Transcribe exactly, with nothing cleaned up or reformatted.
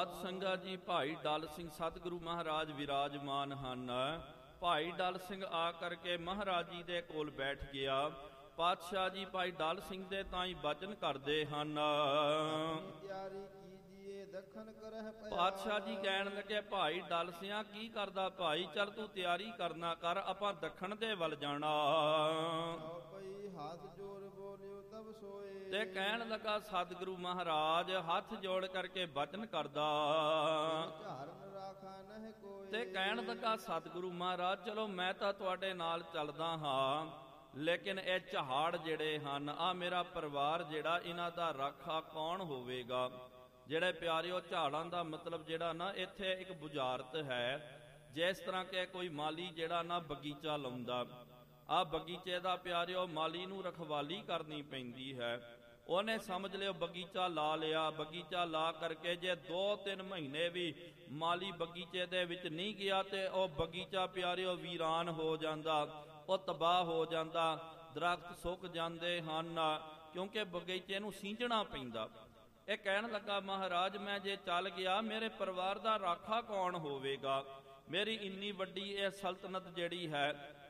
ਸਾਧ ਸੰਗਤ ਜੀ, ਭਾਈ ਡਲ ਸਿੰਘ ਸਤਿਗੁਰੂ ਮਹਾਰਾਜ ਵਿਰਾਜਮਾਨ ਹਨ। ਭਾਈ ਡਲ ਸਿੰਘ ਆ ਕਰਕੇ ਮਹਾਰਾਜ ਜੀ ਦੇ ਕੋਲ ਬੈਠ ਗਿਆ। ਪਾਤਸ਼ਾਹ ਜੀ ਭਾਈ ਡਲ ਸਿੰਘ ਦੇ ਤਾਈਂ ਬਚਨ ਕਰਦੇ ਹਨ। ਪਾਤਸ਼ਾਹ ਜੀ ਕਹਿਣ ਲੱਗੇ, ਭਾਈ ਡਲ ਸਿਆਂ ਕੀ ਕਰਦਾ ਭਾਈ? ਚੱਲ ਤੂੰ ਤਿਆਰੀ ਕਰਨਾ ਕਰ, ਆਪਾਂ ਦੱਖਣ ਦੇ ਵੱਲ ਜਾਣਾ। ਤੇ ਕਹਿਣ ਲੱਗਾ ਸਤਿਗੁਰੂ ਮਹਾਰਾਜ ਹੱਥ ਜੋੜ ਕਰਕੇ ਬਚਨ ਕਰਦਾ। ਤੇ ਕਹਿਣ ਲੱਗਾ ਸਤਿਗੁਰੂ ਮਹਾਰਾਜ ਚਲੋ ਮੈਂ ਤਾਂ ਤੁਹਾਡੇ ਨਾਲ ਚੱਲਦਾ ਹਾਂ, ਲੇਕਿਨ ਇਹ ਝਾੜ ਜਿਹੜੇ ਹਨ, ਆ ਮੇਰਾ ਪਰਿਵਾਰ ਜਿਹੜਾ, ਇਹਨਾਂ ਦਾ ਰਾਖਾ ਕੌਣ ਹੋਵੇਗਾ? ਜਿਹੜੇ ਪਿਆਰਿਓ, ਝਾੜਾਂ ਦਾ ਮਤਲਬ ਜਿਹੜਾ ਨਾ ਇੱਥੇ ਇੱਕ ਬੁਝਾਰਤ ਹੈ। ਜਿਸ ਤਰ੍ਹਾਂ ਕਿ ਕੋਈ ਮਾਲੀ ਜਿਹੜਾ ਨਾ ਬਗੀਚਾ ਲਾਉਂਦਾ, ਆ ਬਗੀਚੇ ਦਾ ਪਿਆਰਿਓ ਮਾਲੀ ਨੂੰ ਰਖਵਾਲੀ ਕਰਨੀ ਪੈਂਦੀ ਹੈ। ਉਹਨੇ ਸਮਝ ਲਿਓ ਬਗੀਚਾ ਲਾ ਲਿਆ, ਬਗੀਚਾ ਲਾ ਕਰਕੇ ਜੇ ਦੋ ਤਿੰਨ ਮਹੀਨੇ ਵੀ ਮਾਲੀ ਬਗੀਚੇ ਦੇ ਵਿੱਚ ਨਹੀਂ ਗਿਆ ਤੇ ਉਹ ਬਗੀਚਾ ਪਿਆਰਿਓ ਵੀਰਾਨ ਹੋ ਜਾਂਦਾ, ਉਹ ਤਬਾਹ ਹੋ ਜਾਂਦਾ, ਦਰਖਤ ਸੁੱਕ ਜਾਂਦੇ ਹਨ, ਕਿਉਂਕਿ ਬਗੀਚੇ ਨੂੰ ਸੀਂਚਣਾ ਪੈਂਦਾ। ਇਹ ਕਹਿਣ ਲੱਗਾ ਮਹਾਰਾਜ ਮੈਂ ਜੇ ਚੱਲ ਗਿਆ ਮੇਰੇ ਪਰਿਵਾਰ ਦਾ ਰਾਖਾ ਕੌਣ ਹੋਵੇਗਾ? ਮੇਰੀ ਇੰਨੀ ਵੱਡੀ ਇਹ ਸਲਤਨਤ ਜਿਹੜੀ ਹੈ,